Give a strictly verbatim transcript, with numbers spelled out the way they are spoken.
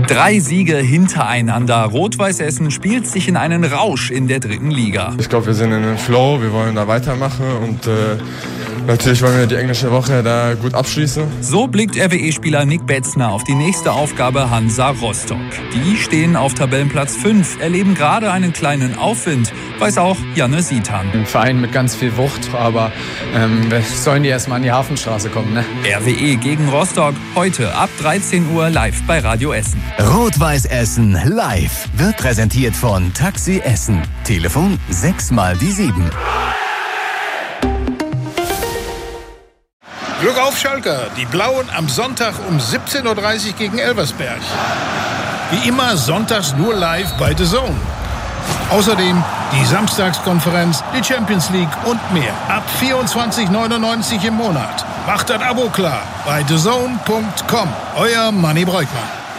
Drei Siege hintereinander. Rot-Weiß Essen spielt sich in einen Rausch in der dritten Liga. Ich glaube, wir sind in einem Flow, wir wollen da weitermachen und äh, natürlich wollen wir die englische Woche da gut abschließen. So blickt R W E-Spieler Nick Betzner auf die nächste Aufgabe Hansa Rostock. Die stehen auf Tabellenplatz fünf, erleben gerade einen kleinen Aufwind, weiß auch Janne Sitan. Ein Verein mit ganz viel Wucht, aber ähm, sollen die erstmal an die Hafenstraße kommen, ne? R W E gegen Rostock, heute ab dreizehn Uhr live bei Radio Essen. Rot-Weiß Essen live wird präsentiert von Taxi Essen. Telefon sechs mal die sieben. Glück auf Schalker, die Blauen am Sonntag um siebzehn Uhr dreißig gegen Elversberg. Wie immer sonntags nur live bei The Zone. Außerdem die Samstagskonferenz, die Champions League und mehr. Ab vierundzwanzig neunundneunzig im Monat. Macht das Abo klar bei the zone punkt com. Euer Manni Breukmann.